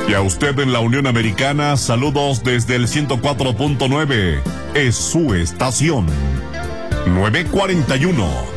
Y a usted en la Unión Americana, saludos desde el 104.9. Es su estación. 941.